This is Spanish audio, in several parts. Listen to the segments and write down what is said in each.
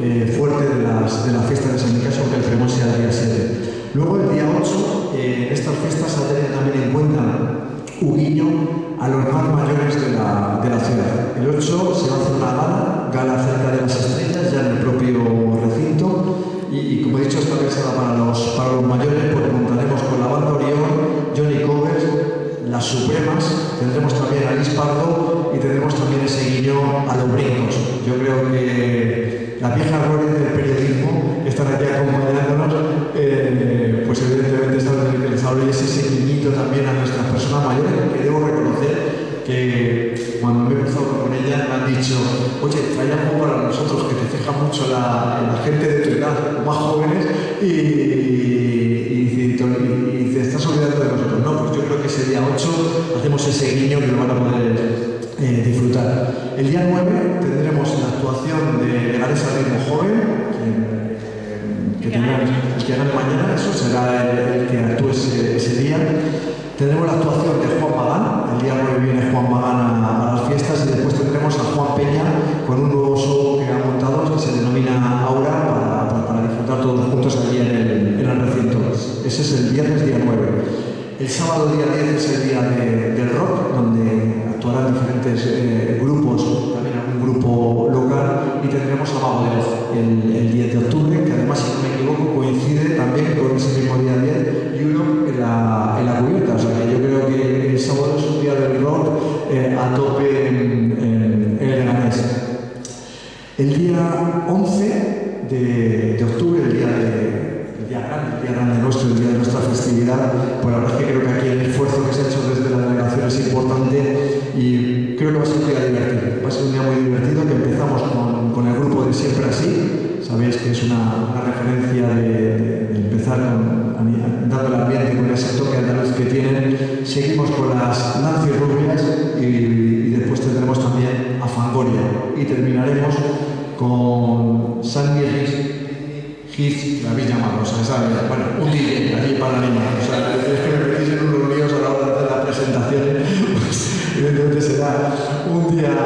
fuerte de las fiestas, en mi caso, que el pregón sea el día 7. Luego, el día 8, en estas fiestas se ha tenido también en cuenta un guiño a los más mayores de la ciudad. El 8 se va a hacer una gala cerca de las estrellas, ya en el propio recinto, y como he dicho, está pensada para los mayores, pues montaremos con la banda Orión, Johnny Covers, las Supremas, tendremos también a Liz Pardo y tendremos también ese guiño a los brincos. Yo creo que las viejas glorias del periodismo que están aquí acompañándonos, pues evidentemente saben que les hablo, y ese guiñito también a nuestras personas mayores, que debo reconocer que cuando me he cruzado con ellas me han dicho: oye, trae algo para nosotros, que te fija mucho la gente de tu edad, más jóvenes, y te estás olvidando de nosotros. No, pues yo creo que ese día 8 hacemos ese guiño que lo van a poder disfrutar. El día 9 tendremos la actuación de Leganes al Ritmo Joven, que tendrá el que gane mañana, eso será el que actúe ese día. Tendremos la actuación de Juan Magán, el día 9 viene Juan Magán a las fiestas, y después tendremos a Juan Peña con un nuevo show que ha montado que se denomina Aura, para disfrutar todos juntos allí en el recinto. Ese es el viernes día 9. El sábado día 10 es el día del rock, donde actuarán diferentes grupos, también algún grupo local, y tendremos a Mago de Oz el 10 de octubre, que además, si no me equivoco, coincide también con ese mismo día 10 y uno en la cubierta. O sea que yo creo que el sábado es un día del rock a tope en el Leganés. El día 11 de octubre, el día grande nuestro, el día de nuestra festividad, pues la verdad es que creo que aquí el esfuerzo que se ha hecho desde la delegación es importante, y creo que va a ser un día divertido. Va a ser un día muy divertido, que empezamos con el grupo de Siempre Así. Sabéis que es una referencia de empezar dando el ambiente con ese toque andaluz que tienen. Seguimos con las Nancy Rubias y después tendremos también a Fangoria, y terminaremos con Sandy Hit, la habéis llamado, o sea, bueno, un DJ allí para animar. O sea, es que me metís en unos líos a la hora de hacer las presentaciones, pues evidentemente será un día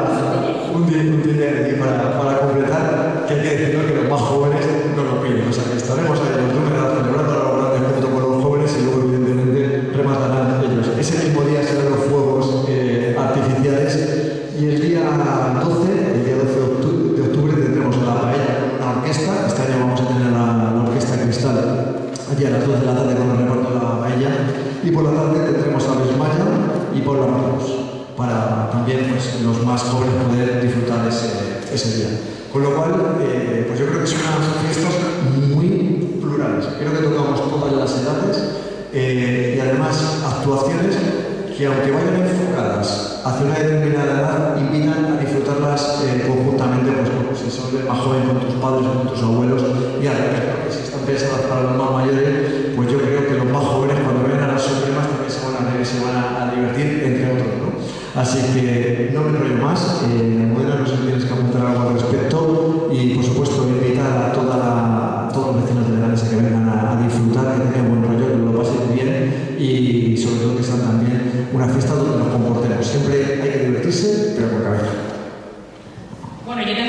allí para completar, que hay que decirlo que los más jóvenes no lo piden. O sea, que estaremos ahí los números celebrando a los grandes junto con los jóvenes, y luego evidentemente rematarán ellos. Ese mismo día serán los fuegos artificiales, y el día 12 de octubre tendremos la paella, una orquesta. Este año vamos a tener la Orquesta Cristal allí a las 2 de la tarde con el reparto de la paella, y por la tarde tendremos a Besmaya y Paula Ramos, para también, pues, los más jóvenes poder disfrutar ese día. Con lo cual, pues yo creo que son unas fiestas muy plurales. Creo que tocamos todas las edades, y además actuaciones que, aunque vayan enfocadas hacia una determinada edad, invitan a disfrutarlas conjuntamente, pues si son más jóvenes con tus padres o con tus abuelos, y al revés, porque si están pensadas para los más mayores, pues yo creo que los más jóvenes, cuando vean a las Supremas, también se van a reír, se van a divertir, entre otros, ¿no? Así que no me enrollo más. Bueno, no sé si tienes que apuntar algo al respecto, y por supuesto invitar a todos los vecinos de Leganés a que vengan a disfrutar, que tengan buen rollo, que lo pasen bien, y sobre todo que sean también una fiesta donde nos comportemos. Siempre hay que divertirse, pero con cabeza. Bueno, yo